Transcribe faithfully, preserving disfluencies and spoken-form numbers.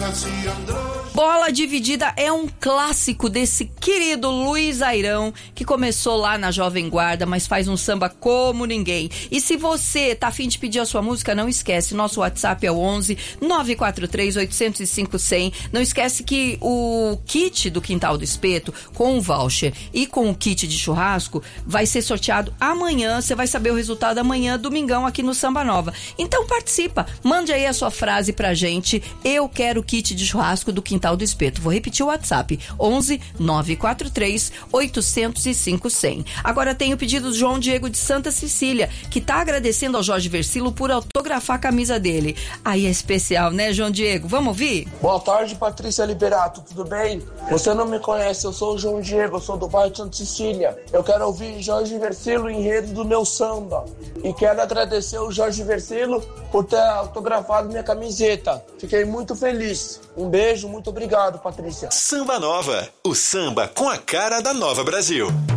Bola Dividida é um clássico desse querido Luiz Airão, que começou lá na Jovem Guarda, mas faz um samba como ninguém. E se você tá a fim de pedir a sua música, não esquece, nosso WhatsApp é o onze nove quatro três oito zero cinco zero zero. Não esquece que o kit do Quintal do Espeto, com o voucher e com o kit de churrasco, vai ser sorteado amanhã. Você vai saber o resultado amanhã, domingão, aqui no Samba Nova. Então participa, mande aí a sua frase pra gente. Eu quero o kit de churrasco do Quintal do Espeto. Vou repetir o WhatsApp, onze nove quatro três oito zero cinco zero zero. Agora tem o pedido do João Diego de Santa Cecília, que tá agradecendo ao Jorge Versilo por autografar a camisa dele. Aí é especial, né, João Diego? Vamos ouvir? Boa tarde, Patrícia Liberato, tudo bem? Você não me conhece, eu sou o João Diego, eu sou do bairro de Santa Cecília. Eu quero ouvir Jorge Versilo, enredo do meu samba. E quero agradecer o Jorge Versilo por ter autografado minha camiseta. Fiquei muito feliz. Um beijo, muito obrigado, Patrícia. Samba Nova, o samba com a cara da Nova Brasil.